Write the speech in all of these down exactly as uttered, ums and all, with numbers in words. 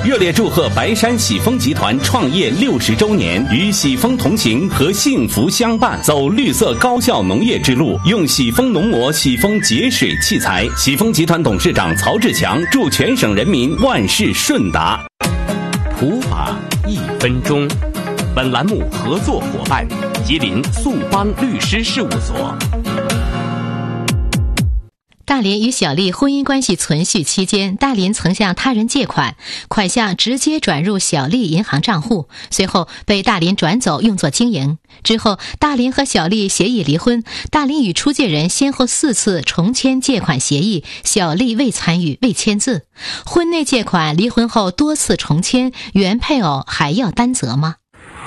热烈祝贺白山喜丰集团创业六十周年，与喜丰同行和幸福相伴，走绿色高效农业之路，用喜丰农膜、喜丰节水器材。喜丰集团董事长曹志强祝全省人民万事顺达。普法一分钟，本栏目合作伙伴吉林速邦律师事务所。 大林与小丽婚姻关系存续期间，大林曾向他人借款，款项直接转入小丽银行账户，随后被大林转走用作经营。之后大林和小丽协议离婚，大林与出借人先后四次重签借款协议，小丽未参与未签字。婚内借款离婚后多次重签，原配偶还要担责吗？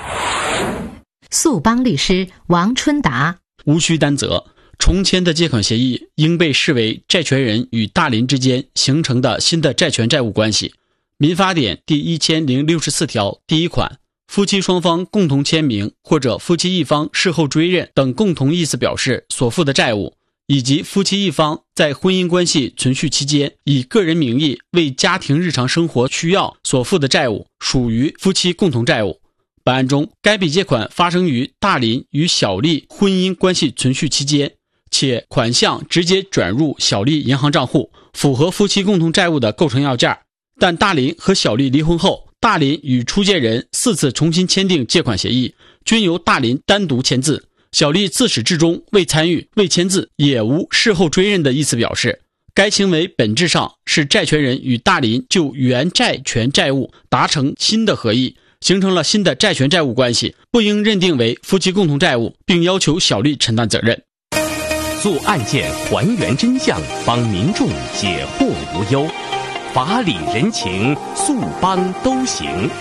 速邦律师王春达： 无需担责。重签的借款协议应被视为债权人与大林之间形成的新的债权债务关系。民法典第一千零六十四条第一款，夫妻双方共同签名或者夫妻一方事后追认等共同意思表示所负的债务，以及夫妻一方在婚姻关系存续期间以个人名义为家庭日常生活需要所负的债务，属于夫妻共同债务。本案中，该笔借款发生于大林与小丽婚姻关系存续期间，且款项直接转入小丽银行账户，符合夫妻共同债务的构成要件。但大林和小丽离婚后，大林与出借人四次重新签订借款协议，均由大林单独签字，小丽自始至终未参与未签字，也无事后追认的意思表示。该行为本质上是债权人与大林就原债权债务达成新的合议，形成了新的债权债务关系，不应认定为夫妻共同债务，并要求小丽承担责任。 做案件还原真相，帮民众解惑无忧，法理人情，速邦都行。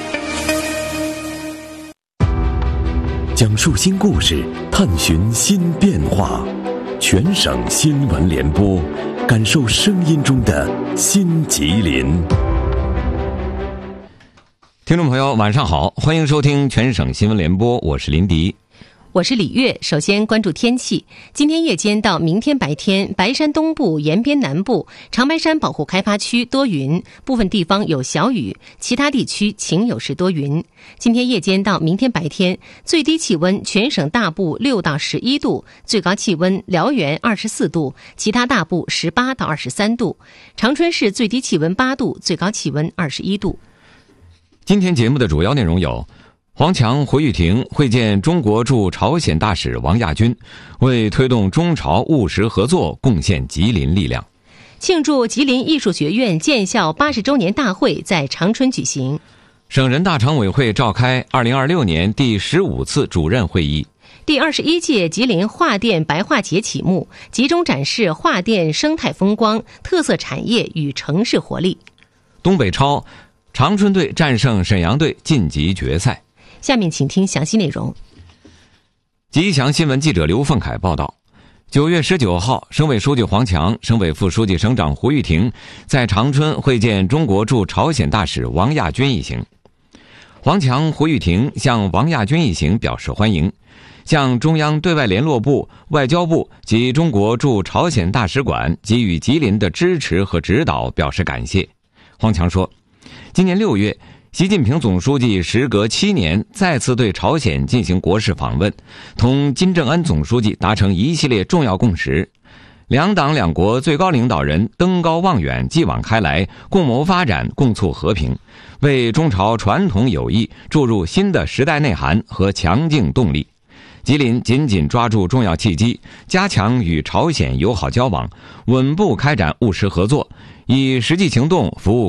讲述新故事，探寻新变化，全省新闻联播，感受声音中的新吉林。 听众朋友晚上好，欢迎收听全省新闻联播，我是林迪。 我是李月。首先关注天气。今天夜间到明天白天，白山东部、延边南部、长白山保护开发区多云，部分地方有小雨，其他地区晴有时多云。今天夜间到明天白天，最低气温全省大部六到十一度，最高气温辽源二十四度，其他大部十八到二十三度。长春市最低气温八度，最高气温二十一度。 今天节目的主要内容有：黄强、胡玉婷会见中国驻朝鲜大使王亚军，为推动中朝务实合作贡献吉林力量。 庆祝吉林艺术学院建校八十周年大会在长春举行。 省人大常委会召开二零二六年第十五次主任会议。 第二十一届吉林画电白画节启幕，集中展示画电生态风光、特色产业与城市活力。 东北超，长春队战胜沈阳队晋级决赛。 下面请听详细内容。 吉祥新闻记者刘凤凯报道，九月十九号，省委书记黄强、省委副书记、省长胡玉婷在长春会见中国驻朝鲜大使王亚军一行。黄强、胡玉婷向王亚军一行表示欢迎，向中央对外联络部、外交部及中国驻朝鲜大使馆给予吉林的支持和指导表示感谢。黄强说，今年六月，习近平总书记时隔七年再次对朝鲜进行国事访问，同金正恩总书记达成一系列重要共识。两党两国最高领导人登高望远，继往开来，共谋发展，共促和平，为中朝传统友谊注入新的时代内涵和强劲动力。吉林紧紧抓住重要契机，加强与朝鲜友好交往，稳步开展务实合作，以实际行动服务